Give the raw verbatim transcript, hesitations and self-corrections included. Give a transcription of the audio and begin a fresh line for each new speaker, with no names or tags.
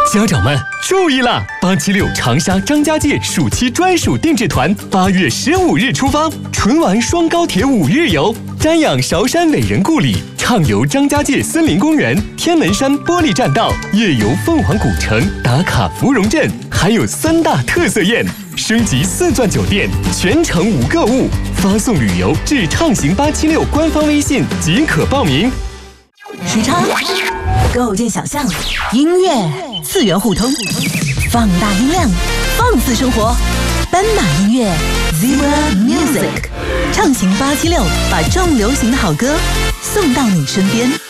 家长们注意啦！八七六长沙张家界暑期专属定制团，八月十五日出发，纯玩双高铁五日游，瞻仰韶山伟人故里，畅游张家界森林公园、天门山玻璃栈道，夜游凤凰古城，打卡芙蓉镇，还有三大特色宴。升级四钻酒店，全程无购物，发送旅游至畅行八七六官方微信即可报名。
时差，构建想象，音乐次元互通，放大音量，放肆生活。斑马音乐 Zebra Music， 畅行八七六，把重流行的好歌送到你身边。